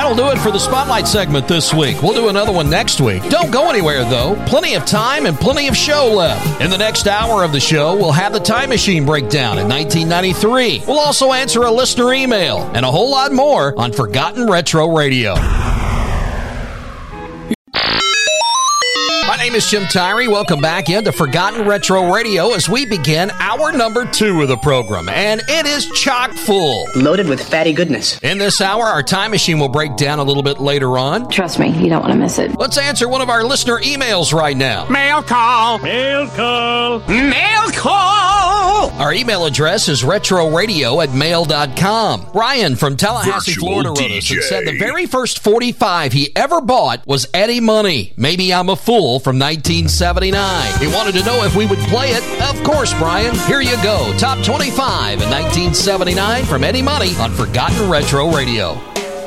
that'll do it for the Spotlight segment this week. We'll do another one next week. Don't go anywhere, though. Plenty of time and plenty of show left. In the next hour of the show, we'll have the Time Machine breakdown in 1993. We'll also answer a listener email and a whole lot more on Forgotten Retro Radio. My name is Jim Tyree. Welcome back into Forgotten Retro Radio as we begin hour number 2 of the program, and it is chock full. Loaded with fatty goodness. In this hour, our Time Machine will break down a little bit later on. Trust me, you don't want to miss it. Let's answer one of our listener emails right now. Mail call. Mail call. Mail call. Our email address is retroradio@mail.com. Brian from Tallahassee, Florida wrote us and said the very first 45 he ever bought was Eddie Money, Maybe I'm a Fool, from 1979. He wanted to know if we would play it. Of course, Brian. Here you go. Top 25 in 1979 from Eddie Money on Forgotten Retro Radio.